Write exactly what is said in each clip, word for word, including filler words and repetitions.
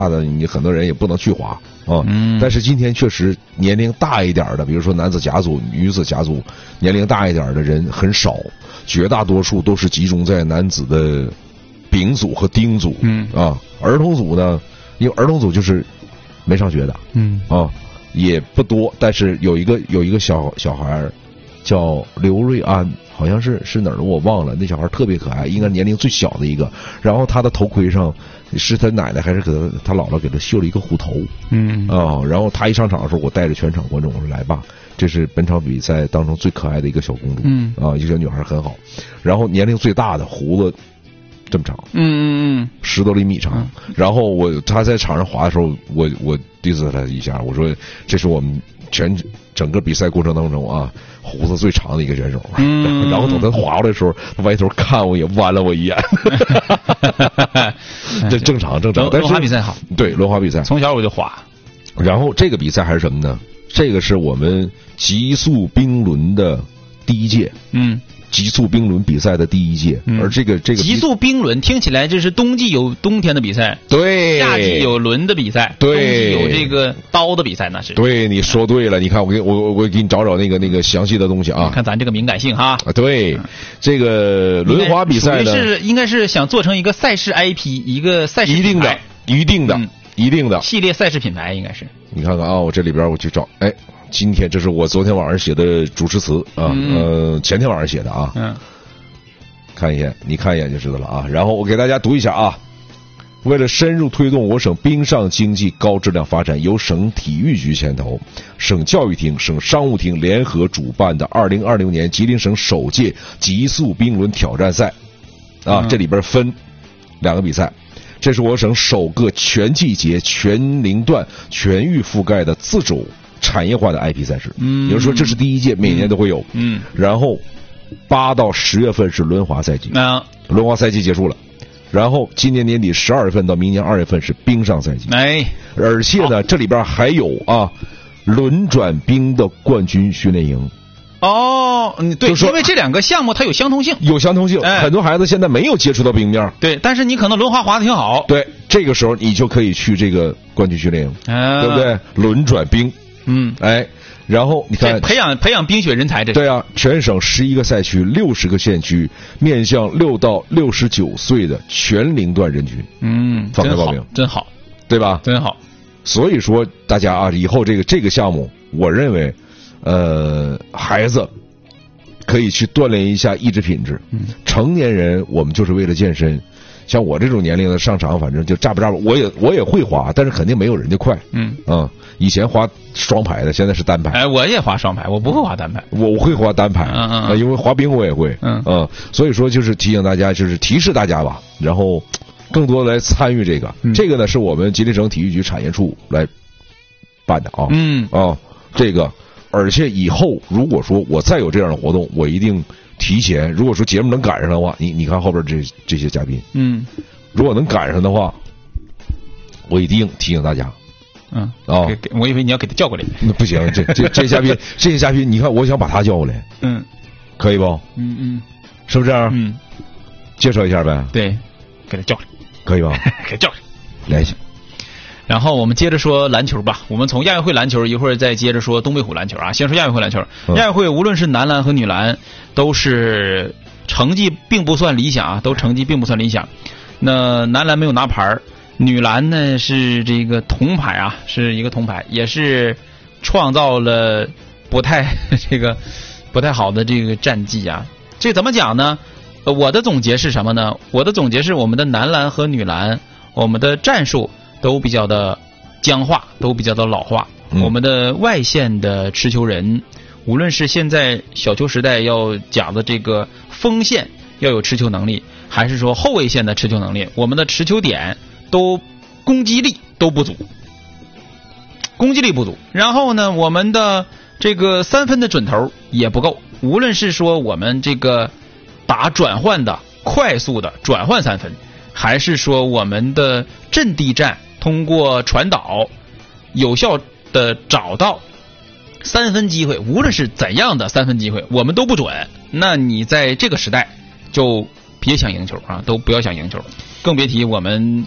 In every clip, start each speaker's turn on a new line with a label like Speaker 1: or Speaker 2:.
Speaker 1: 的，你很多人也不能去滑啊。
Speaker 2: 嗯。
Speaker 1: 但是今天确实年龄大一点的，比如说男子甲组、女子甲组，年龄大一点的人很少，绝大多数都是集中在男子的丙组和丁组。
Speaker 2: 嗯。
Speaker 1: 啊，儿童组呢，因为儿童组就是没上学的。
Speaker 2: 嗯。
Speaker 1: 啊，也不多，但是有一个有一个小小孩叫刘瑞安。好像是是哪儿的我忘了，那小孩特别可爱，应该年龄最小的一个。然后他的头盔上是他奶奶还是给他他姥姥给他绣了一个虎头。
Speaker 2: 嗯
Speaker 1: 啊、哦，然后他一上场的时候，我带着全场观众我说来吧，这是本场比赛当中最可爱的一个小公主。
Speaker 2: 嗯
Speaker 1: 啊，一个小女孩很好。然后年龄最大的胡子这么长，
Speaker 2: 嗯嗯嗯，
Speaker 1: 十多厘米长。嗯、然后我他在场上滑的时候，我我 diss 他一下，我说这是我们全整个比赛过程当中啊。胡子最长的一个选手，嗯、然后等他滑过来的时候，他歪头看我也弯了我一眼，这正常正常。
Speaker 2: 轮滑比赛好，
Speaker 1: 对轮滑比赛，
Speaker 2: 从小我就滑。
Speaker 1: 然后这个比赛还是什么呢？这个是我们极速冰轮的第一届，
Speaker 2: 嗯，
Speaker 1: 极速冰轮比赛的第一届，嗯、而这个这个
Speaker 2: 极速冰轮听起来这是冬季有冬天的比赛，
Speaker 1: 对，
Speaker 2: 夏季有轮的比赛，
Speaker 1: 对，
Speaker 2: 冬季有这个刀的比赛，那是。
Speaker 1: 对，你说对了。你看，我给我我给你找找那个那个详细的东西啊。
Speaker 2: 看咱这个敏感性哈。
Speaker 1: 啊，对，嗯、这个轮滑比赛呢，
Speaker 2: 是应该是想做成一个赛事 I P， 一个赛事
Speaker 1: 一定的，一定的，嗯、一定的
Speaker 2: 系列赛事品牌应该是。
Speaker 1: 你看看啊，我这里边我去找，哎。今天这是我昨天晚上写的主持词啊，嗯、呃，前天晚上写的啊，
Speaker 2: 嗯，
Speaker 1: 看一眼，你看一眼就知道了啊。然后我给大家读一下啊，为了深入推动我省冰上经济高质量发展，由省体育局牵头，省教育厅、省商务厅联合主办的二零二零年吉林省首届极速冰轮挑战赛啊，嗯、这里边分两个比赛。这是我省首个全季节、全龄段、全域覆盖的自主产业化的 I P 赛事。嗯，也就是说这是第一届，每年都会有。
Speaker 2: 嗯，
Speaker 1: 然后八到十月份是轮滑赛季，
Speaker 2: 啊，
Speaker 1: 轮滑赛季结束了。然后今年年底十二月份到明年二月份是冰上赛季。
Speaker 2: 哎，
Speaker 1: 而且呢，这里边还有啊，轮转冰的冠军训练营。
Speaker 2: 哦，嗯，对，因为这两个项目它有相通性，
Speaker 1: 有相通性，哎、很多孩子现在没有接触到冰面，
Speaker 2: 对，但是你可能轮滑滑的挺好，
Speaker 1: 对，这个时候你就可以去这个冠军训练营，
Speaker 2: 啊、
Speaker 1: 对不对？轮转冰，
Speaker 2: 嗯，
Speaker 1: 哎，然后你看，
Speaker 2: 培养培养冰雪人才，这是
Speaker 1: 对啊，全省十一个赛区，六十个县区，面向六到六十九岁的全龄段人群，
Speaker 2: 嗯，
Speaker 1: 放开报名，
Speaker 2: 真好，
Speaker 1: 对吧？
Speaker 2: 真好。
Speaker 1: 所以说，大家啊，以后这个这个项目，我认为。呃，孩子可以去锻炼一下意志品质。
Speaker 2: 嗯，
Speaker 1: 成年人我们就是为了健身。像我这种年龄的上场，反正就扎不扎不，我也我也会滑，但是肯定没有人家快。
Speaker 2: 嗯
Speaker 1: 啊、嗯，以前滑双排的，现在是单排。
Speaker 2: 哎，我也滑双排，我不会滑单排。
Speaker 1: 我我会滑单排，
Speaker 2: 嗯嗯、呃，
Speaker 1: 因为滑冰我也会。
Speaker 2: 嗯
Speaker 1: 嗯，所以说就是提醒大家，就是提示大家吧，然后更多的来参与这个。
Speaker 2: 嗯、
Speaker 1: 这个呢是我们吉林省体育局产业处来办的啊。
Speaker 2: 嗯
Speaker 1: 啊，这个。而且以后如果说我再有这样的活动，我一定提前。如果说节目能赶上的话，你你看后边这这些嘉宾，
Speaker 2: 嗯，
Speaker 1: 如果能赶上的话，我一定提醒大家。
Speaker 2: 嗯
Speaker 1: 啊、
Speaker 2: 哦，我以为你要给他叫过来。
Speaker 1: 那不行，这这这嘉宾，这些嘉宾，你看，我想把他叫过来，
Speaker 2: 嗯，
Speaker 1: 可以不？
Speaker 2: 嗯嗯，
Speaker 1: 是不是？
Speaker 2: 嗯，
Speaker 1: 介绍一下呗。
Speaker 2: 对，给他叫过来，
Speaker 1: 可以吧？
Speaker 2: 给他叫过来，
Speaker 1: 联系。
Speaker 2: 然后我们接着说篮球吧，我们从亚运会篮球一会儿再接着说东北虎篮球啊。先说亚运会篮球，
Speaker 1: 嗯、
Speaker 2: 亚运会无论是男篮和女篮都是成绩并不算理想啊，都成绩并不算理想。那男篮没有拿牌，女篮呢是这个铜牌啊，是一个铜牌，也是创造了不太这个不太好的这个战绩啊。这怎么讲呢？我的总结是什么呢？我的总结是我们的男篮和女篮，我们的战术都比较的僵化，都比较的老化。
Speaker 1: 嗯、
Speaker 2: 我们的外线的持球人，无论是现在小球时代要讲的这个锋线要有持球能力，还是说后卫线的持球能力，我们的持球点都攻击力都不足，攻击力不足。然后呢，我们的这个三分的准头也不够，无论是说我们这个打转换的快速的转换三分，还是说我们的阵地战通过传导有效的找到三分机会，无论是怎样的三分机会我们都不准，那你在这个时代就别想赢球啊，都不要想赢球，更别提我们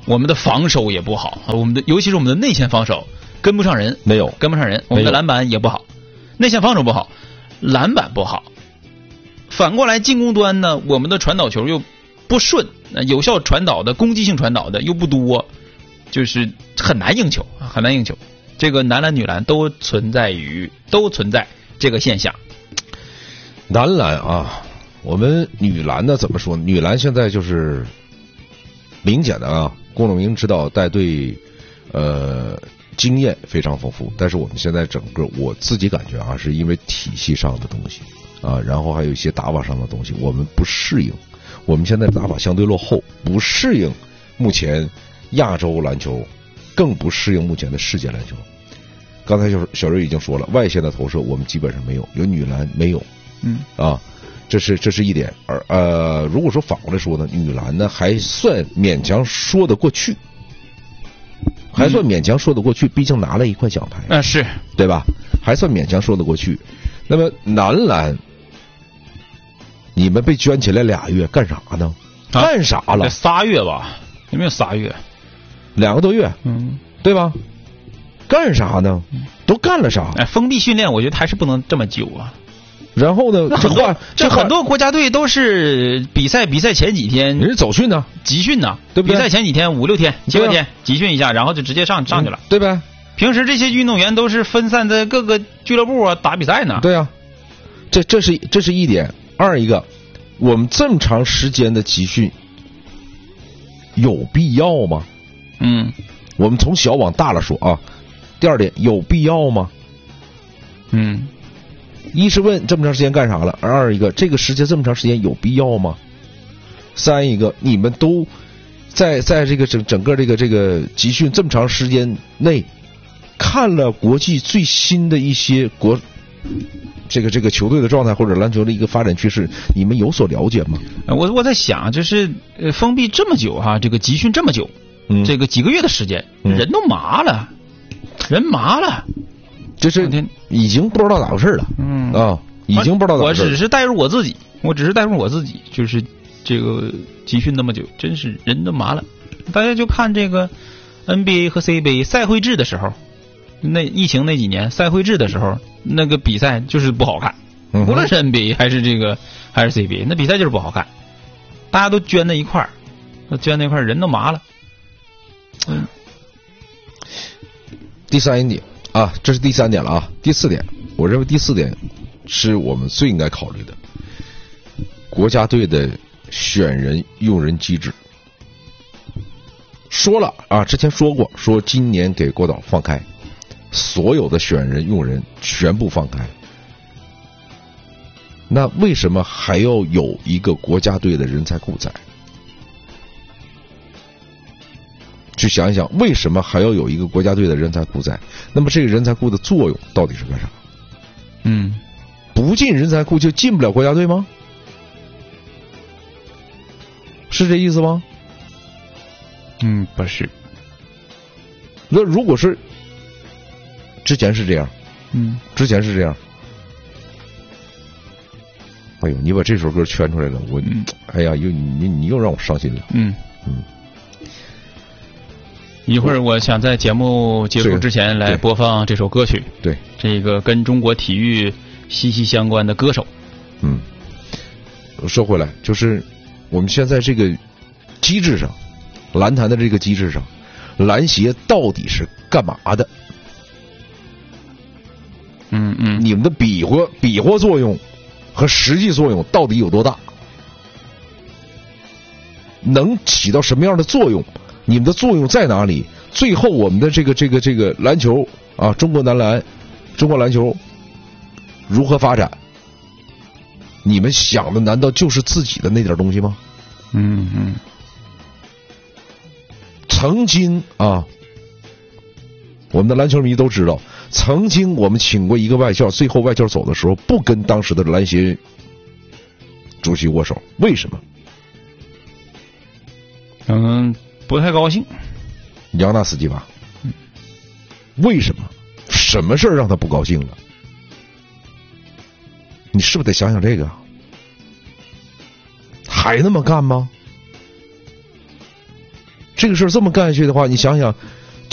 Speaker 2: 我们的防守也不好，我们的尤其是我们的内线防守跟不上人，
Speaker 1: 没有
Speaker 2: 跟不上人，我们的篮板也不好，内线防守不好，篮板不好。反过来进攻端呢，我们的传导球又不顺，有效传导的攻击性传导的又不多，就是很难赢球，很难赢球。这个男篮女篮都存在于都存在这个现象。
Speaker 1: 男篮啊，我们女篮呢怎么说？女篮现在就是明显的啊，郭永明指导带队，呃，经验非常丰富，但是我们现在整个我自己感觉啊，是因为体系上的东西啊，然后还有一些打法上的东西，我们不适应。我们现在打法相对落后，不适应目前亚洲篮球，更不适应目前的世界篮球。刚才小小瑞已经说了，外线的投射我们基本上没有，有女篮没有，
Speaker 2: 嗯
Speaker 1: 啊，这是这是一点。而呃，如果说反过来说呢，女篮呢还算勉强说得过去，还算勉强说得过去，毕竟拿了一块奖牌，
Speaker 2: 啊是
Speaker 1: 对吧？还算勉强说得过去。那么男篮，你们被圈起来俩月干啥呢？
Speaker 2: 啊
Speaker 1: 干啥了？
Speaker 2: 仨月吧，有没有仨月？
Speaker 1: 两个多月，
Speaker 2: 嗯，
Speaker 1: 对吧？干啥呢？都干了啥？
Speaker 2: 哎，封闭训练，我觉得还是不能这么久啊。
Speaker 1: 然后呢？
Speaker 2: 那很多
Speaker 1: 这
Speaker 2: 很多国家队都是比赛比赛前几天
Speaker 1: 人家走训呢，
Speaker 2: 集训呢，
Speaker 1: 对不对？
Speaker 2: 比赛前几天五六天、七八天集训一下，然后就直接上上去了，
Speaker 1: 对呗？
Speaker 2: 平时这些运动员都是分散在各个俱乐部啊打比赛呢。
Speaker 1: 对啊，这这是这是一点。二一个，我们这么长时间的集训有必要吗？
Speaker 2: 嗯，
Speaker 1: 我们从小往大了说啊。第二点，有必要吗？
Speaker 2: 嗯，
Speaker 1: 一是问这么长时间干啥了，二一个这个时间这么长时间有必要吗？三一个你们都在在这个整整个这个这个集训这么长时间内，看了国际最新的一些国这个这个球队的状态或者篮球的一个发展趋势，你们有所了解吗？
Speaker 2: 我我在想，就是呃封闭这么久哈、啊，这个集训这么久，
Speaker 1: 嗯，
Speaker 2: 这个几个月的时间，
Speaker 1: 嗯、
Speaker 2: 人都麻了。人麻了，
Speaker 1: 这是已经不知道咋回事了。
Speaker 2: 嗯
Speaker 1: 啊，已经不知道咋回事。
Speaker 2: 我只是代入我自己，我只是代入我自己，就是这个集训那么久，真是人都麻了。大家就看这个 N B A 和 C B A 赛会制的时候，那疫情那几年赛会制的时候，那个比赛就是不好看。
Speaker 1: 嗯、
Speaker 2: 无论是 N B A 还是这个还是 C B A， 那比赛就是不好看。大家都捐在一块儿，捐在一块儿，人都麻了。嗯。
Speaker 1: 第三点啊，这是第三点了啊。第四点，我认为第四点是我们最应该考虑的，国家队的选人用人机制。说了啊，之前说过，说今年给郭导放开，所有的选人用人全部放开。那为什么还要有一个国家队的人才库在？去想一想，为什么还要有一个国家队的人才库在？那么这个人才库的作用到底是干啥？
Speaker 2: 嗯，
Speaker 1: 不进人才库就进不了国家队吗？是这意思吗？
Speaker 2: 嗯，不是。
Speaker 1: 那如果是之前是这样，
Speaker 2: 嗯，
Speaker 1: 之前是这样。哎呦，你把这首歌圈出来了，我，
Speaker 2: 嗯、
Speaker 1: 哎呀，又你你又让我伤心了。
Speaker 2: 嗯
Speaker 1: 嗯。
Speaker 2: 一会儿我想在节目结束之前来播放这首歌曲，
Speaker 1: 对，
Speaker 2: 这个跟中国体育息息相关的歌手。
Speaker 1: 嗯，说回来，就是我们现在这个机制上，篮坛的这个机制上，篮协到底是干嘛的？
Speaker 2: 嗯嗯，
Speaker 1: 你们的比划比划作用和实际作用到底有多大？能起到什么样的作用？你们的作用在哪里？最后我们的这个这个这个篮球啊，中国男篮，中国篮球如何发展？你们想的难道就是自己的那点东西吗？
Speaker 2: 嗯嗯。
Speaker 1: 曾经啊，我们的篮球迷都知道，曾经我们请过一个外教，最后外教走的时候不跟当时的篮协主席握手，为什么？
Speaker 2: 嗯。不太高兴，
Speaker 1: 杨纳斯基吧？为什么？什么事儿让他不高兴了？你是不是得想想这个？还那么干吗？ 这个事儿这么干下去的话，你想想，